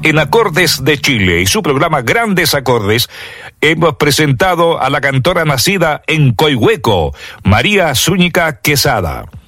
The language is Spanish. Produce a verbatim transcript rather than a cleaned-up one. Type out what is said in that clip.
En Acordes de Chile y su programa Grandes Acordes, hemos presentado a la cantora nacida en Coihueco, María Zúñiga Quesada.